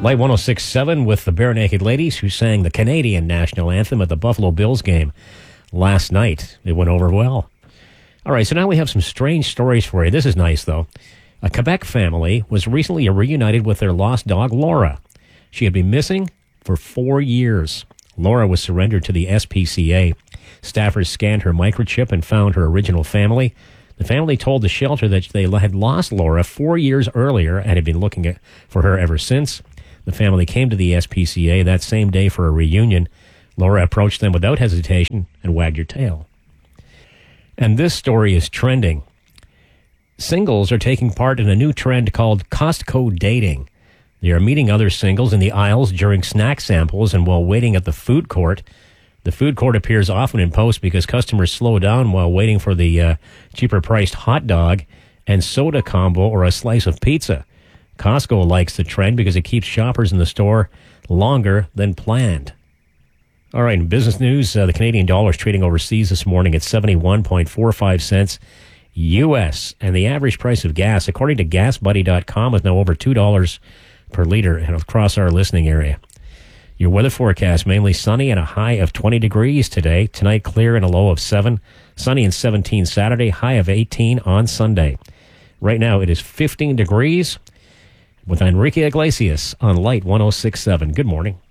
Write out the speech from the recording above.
Light 106.7 with the Bare Naked Ladies, who sang the Canadian national anthem at the Buffalo Bills game last night. It went over well. All right, so now we have some strange stories for you. This is nice, though. A Quebec family was recently reunited with their lost dog, Laura. She had been missing for 4 years. Laura was surrendered to the SPCA. Staffers scanned her microchip and found her original family. The family told the shelter that they had lost Laura 4 years earlier and had been looking for her ever since. The family came to the SPCA that same day for a reunion. Laura approached them without hesitation and wagged her tail. And this story is trending. Singles are taking part in a new trend called Costco dating. They are meeting other singles in the aisles during snack samples and while waiting at the food court. The food court appears often in posts because customers slow down while waiting for the cheaper-priced hot dog and soda combo or a slice of pizza. Costco likes the trend because it keeps shoppers in the store longer than planned. All right, in business news, the Canadian dollar is trading overseas this morning at 71.45 cents U.S., and the average price of gas, according to GasBuddy.com, is now over $2 per liter across our listening area. Your weather forecast, mainly sunny and a high of 20 degrees today. Tonight, clear and a low of 7. Sunny and 17 Saturday, high of 18 on Sunday. Right now, it is 15 degrees with Enrique Iglesias on Light 106.7. Good morning.